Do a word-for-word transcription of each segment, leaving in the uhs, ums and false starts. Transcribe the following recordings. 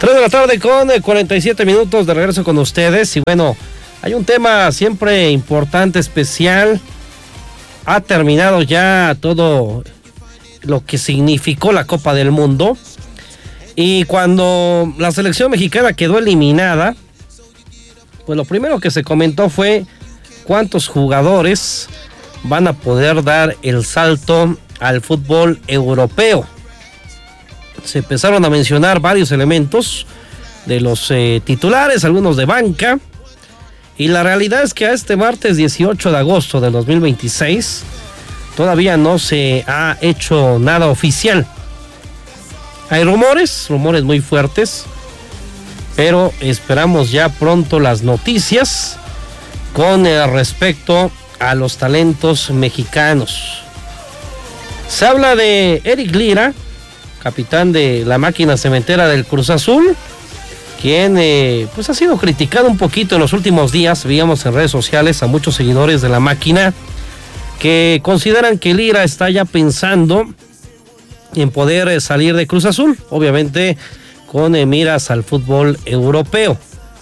tres de la tarde con cuarenta y siete minutos de regreso con ustedes. Y bueno, hay un tema siempre importante, especial. Ha terminado ya todo lo que significó la Copa del Mundo. Y cuando la selección mexicana quedó eliminada, pues lo primero que se comentó fue cuántos jugadores van a poder dar el salto al fútbol europeo. Se empezaron a mencionar varios elementos de los eh, titulares, algunos de banca, y la realidad es que a este martes dieciocho de agosto del dos mil veintiséis todavía no se ha hecho nada oficial. Hay rumores, rumores muy fuertes, pero esperamos ya pronto las noticias con eh, respecto a los talentos mexicanos. Se habla de Eric Lira, capitán de la máquina cementera del Cruz Azul, quien eh, pues ha sido criticado un poquito en los últimos días. Veíamos en redes sociales a muchos seguidores de la máquina que consideran que Lira está ya pensando en poder eh, salir de Cruz Azul, obviamente con eh, miras al fútbol europeo.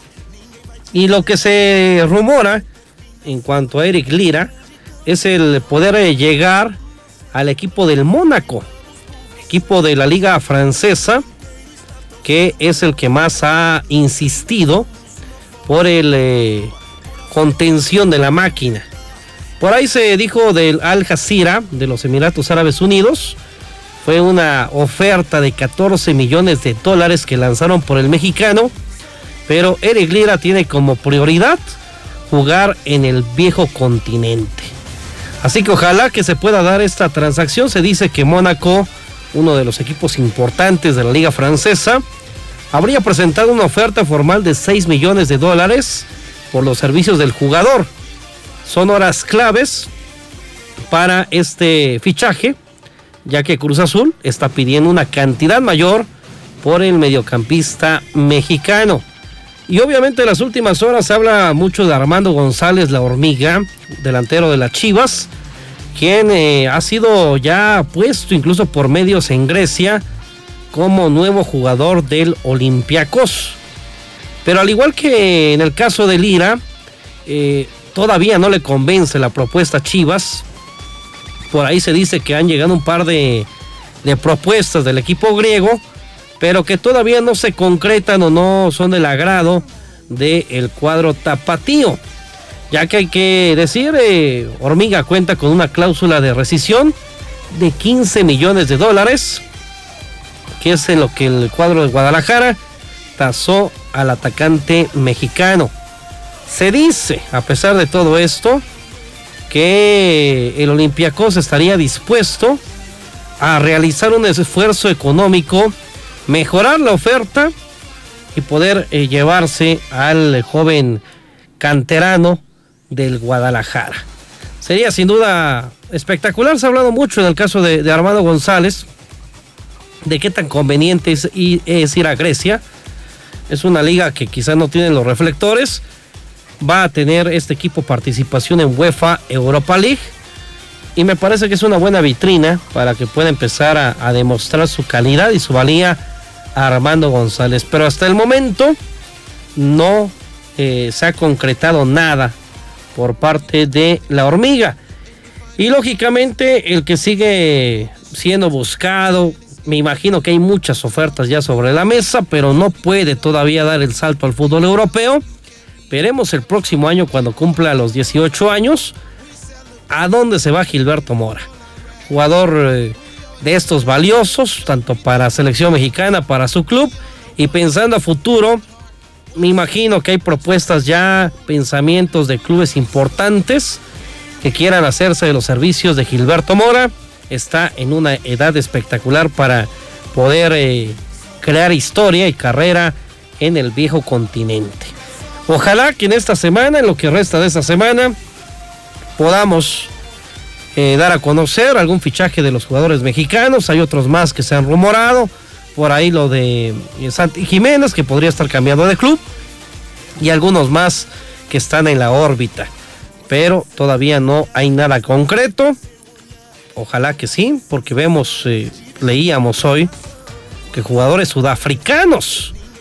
Y lo que se rumora en cuanto a Eric Lira es el poder eh, llegar al equipo del Mónaco, equipo de la liga francesa, que es el que más ha insistido por el eh, contención de la máquina. Por ahí se dijo del Al Jazeera de los Emiratos Árabes Unidos. Fue una oferta de catorce millones de dólares que lanzaron por el mexicano, pero Eric Lira tiene como prioridad jugar en el viejo continente. Así que ojalá que se pueda dar esta transacción. Se dice que Mónaco, uno de los equipos importantes de la liga francesa, habría presentado una oferta formal de seis millones de dólares por los servicios del jugador. Son horas claves para este fichaje, ya que Cruz Azul está pidiendo una cantidad mayor por el mediocampista mexicano. Y obviamente en las últimas horas se habla mucho de Armando González, la hormiga, delantero de las Chivas, quien eh, ha sido ya puesto incluso por medios en Grecia como nuevo jugador del Olympiacos. Pero al igual que en el caso de Lira, eh, todavía no le convence la propuesta a Chivas. Por ahí se dice que han llegado un par de, de propuestas del equipo griego, pero que todavía no se concretan o no son del agrado del cuadro tapatío. Ya que hay que decir, eh, Hormiga cuenta con una cláusula de rescisión de quince millones de dólares, que es en lo que el cuadro de Guadalajara tasó al atacante mexicano. Se dice, a pesar de todo esto, que el Olympiacos estaría dispuesto a realizar un esfuerzo económico, mejorar la oferta y poder eh, llevarse al joven canterano del Guadalajara. Sería sin duda espectacular. Se ha hablado mucho en el caso de, de Armando González, de qué tan conveniente es, es ir a Grecia. Es una liga que quizás no tiene los reflectores. Va a tener este equipo participación en UEFA Europa League, y me parece que es una buena vitrina para que pueda empezar a, a demostrar su calidad y su valía a Armando González. Pero hasta el momento no eh, se ha concretado nada por parte de la hormiga. Y lógicamente el que sigue siendo buscado, me imagino que hay muchas ofertas ya sobre la mesa, pero no puede todavía dar el salto al fútbol europeo. Veremos el próximo año, cuando cumpla los dieciocho años, a dónde se va Gilberto Mora. Jugador eh, de estos valiosos, tanto para selección mexicana, para su club, y pensando a futuro, me imagino que hay propuestas ya, pensamientos de clubes importantes que quieran hacerse de los servicios de Gilberto Mora. Está en una edad espectacular para poder eh, crear historia y carrera en el viejo continente. Ojalá que en esta semana, en lo que resta de esta semana, podamos eh, dar a conocer algún fichaje de los jugadores mexicanos. Hay otros más que se han rumorado. Por ahí lo de eh, Santi Jiménez, que podría estar cambiando de club. Y algunos más que están en la órbita. Pero todavía no hay nada concreto. Ojalá que sí, porque vemos, eh, leíamos hoy, que jugadores sudafricanos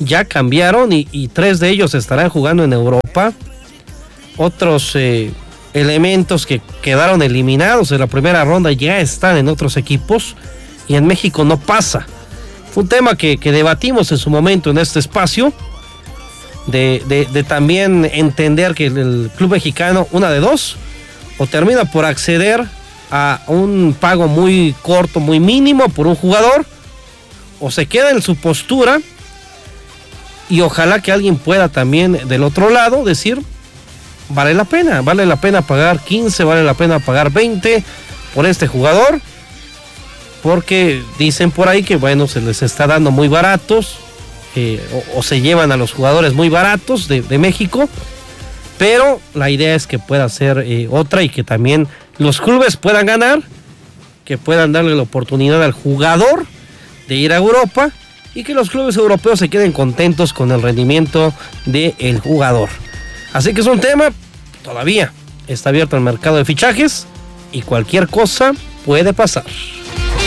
ya cambiaron y, y tres de ellos estarán jugando en Europa. Otros eh, elementos que quedaron eliminados en la primera ronda ya están en otros equipos y en México no pasa. Fue un tema que, que debatimos en su momento en este espacio, de, de, de también entender que el, el club mexicano, una de dos, o termina por acceder a un pago muy corto, muy mínimo por un jugador, o se queda en su postura y ojalá que alguien pueda también del otro lado decir, vale la pena, vale la pena pagar quince, vale la pena pagar veinte por este jugador, porque dicen por ahí que bueno, se les está dando muy baratos, eh, o, o se llevan a los jugadores muy baratos de, de México, pero la idea es que pueda ser eh, otra y que también los clubes puedan ganar, que puedan darle la oportunidad al jugador de ir a Europa y que los clubes europeos se queden contentos con el rendimiento del jugador. Así que es un tema, todavía está abierto el mercado de fichajes y cualquier cosa puede pasar.